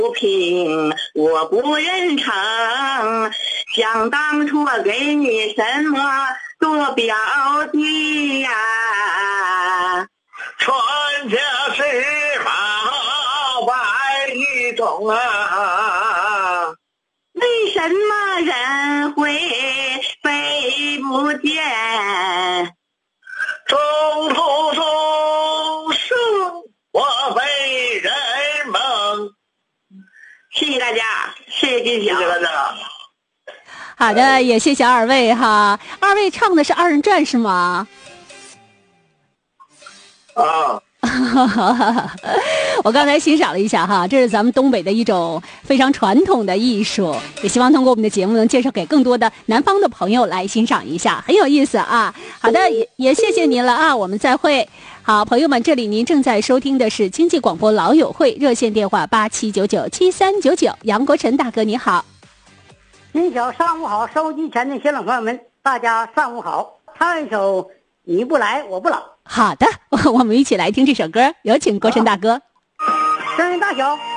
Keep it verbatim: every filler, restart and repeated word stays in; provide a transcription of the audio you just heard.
不平，我不认成。想当初我给你什么做表弟呀、啊？ 传家之宝百余种啊， 为什么人会飞不见？ 中途中生我被人蒙。 谢谢大家，谢谢金晓， 谢谢大家。 好的，也谢谢二位哈。二位唱的是二人转是吗？ 啊， 我刚才欣赏了一下哈，这是咱们东北的一种非常传统的艺术，也希望通过我们的节目能介绍给更多的南方的朋友来欣赏一下，很有意思啊。好的，也也谢谢您了啊，我们再会。好，朋友们，这里您正在收听的是经济广播老友会，热线电话八七九九七三九九，杨国成大哥你好。 金晓上午好，收机前的新老朋友们，大家上午好。唱一首你不来我不老。 好的，我们一起来听这首歌，有请国成大哥。 声音大小。